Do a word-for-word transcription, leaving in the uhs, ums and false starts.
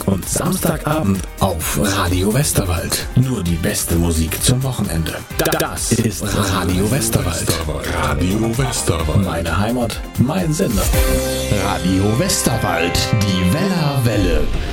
Freitag und Samstagabend auf Radio Westerwald. Nur die beste Musik zum Wochenende. Das ist Radio Westerwald. Radio Westerwald. Meine Heimat, mein Sender. Radio Westerwald, die Wellerwelle.